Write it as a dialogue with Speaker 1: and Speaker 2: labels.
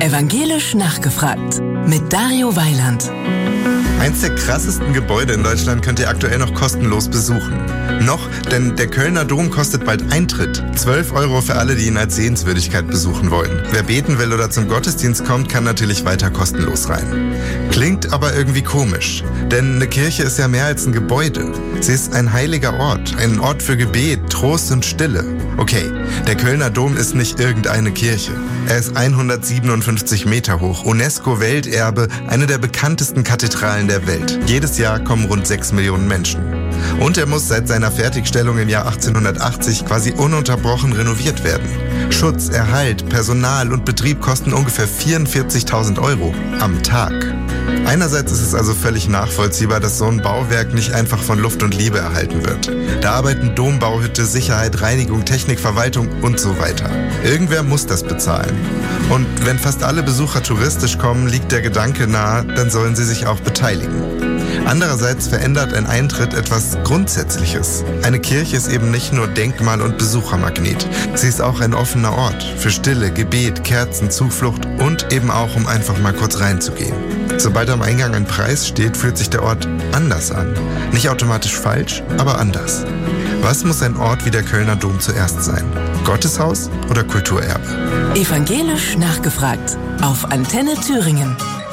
Speaker 1: Evangelisch nachgefragt mit Dario Weiland.
Speaker 2: Eins der krassesten Gebäude in Deutschland könnt ihr aktuell noch kostenlos besuchen. Noch, denn der Kölner Dom kostet bald Eintritt. 12 € für alle, die ihn als Sehenswürdigkeit besuchen wollen. Wer beten will oder zum Gottesdienst kommt, kann natürlich weiter kostenlos rein. Klingt aber irgendwie komisch, denn eine Kirche ist ja mehr als ein Gebäude. Sie ist ein heiliger Ort, ein Ort für Gebet, Trost und Stille. Okay, der Kölner Dom ist nicht irgendeine Kirche. Er ist 157 Meter hoch, UNESCO-Welterbe, eine der bekanntesten Kathedralen der Welt. Jedes Jahr kommen rund 6 Millionen Menschen. Und er muss seit seiner Fertigstellung im Jahr 1880 quasi ununterbrochen renoviert werden. Schutz, Erhalt, Personal und Betrieb kosten ungefähr 44.000 € am Tag. Einerseits ist es also völlig nachvollziehbar, dass so ein Bauwerk nicht einfach von Luft und Liebe erhalten wird. Da arbeiten Dombauhütte, Sicherheit, Reinigung, Technik, Verwaltung und so weiter. Irgendwer muss das bezahlen. Und wenn fast alle Besucher touristisch kommen, liegt der Gedanke nahe, dann sollen sie sich auch beteiligen. Andererseits verändert ein Eintritt etwas Grundsätzliches. Eine Kirche ist eben nicht nur Denkmal und Besuchermagnet. Sie ist auch ein offener Ort für Stille, Gebet, Kerzen, Zuflucht und eben auch, um einfach mal kurz reinzugehen. Sobald am Eingang ein Preis steht, fühlt sich der Ort anders an. Nicht automatisch falsch, aber anders. Was muss ein Ort wie der Kölner Dom zuerst sein? Gotteshaus oder Kulturerbe?
Speaker 1: Evangelisch nachgefragt auf Antenne Thüringen.